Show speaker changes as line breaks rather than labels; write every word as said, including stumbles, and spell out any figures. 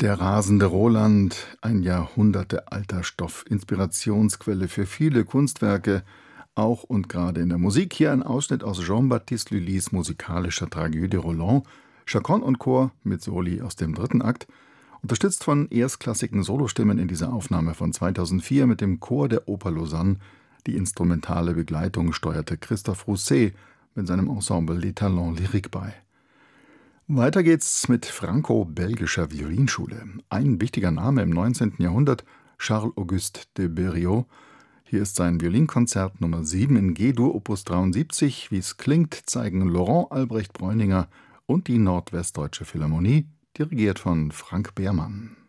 Der rasende Roland, ein jahrhundertealter Stoff, Inspirationsquelle für viele Kunstwerke, auch und gerade in der Musik. Hier ein Ausschnitt aus Jean-Baptiste Lully's musikalischer Tragödie Roland, Chaconne und Chor mit Soli aus dem dritten Akt, unterstützt von erstklassigen Solostimmen in dieser Aufnahme von zweitausendvier mit dem Chor der Oper Lausanne. Die instrumentale Begleitung steuerte Christophe Rousset mit seinem Ensemble Les Talents Lyriques bei. Weiter geht's mit franco-belgischer Violinschule. Ein wichtiger Name im neunzehnten Jahrhundert, Charles-Auguste de Berriot. Hier ist sein Violinkonzert Nummer sieben in G-Dur Opus dreiundsiebzig. Wie es klingt, zeigen Laurent Albrecht Bräuninger und die Nordwestdeutsche Philharmonie, dirigiert von Frank Behrmann.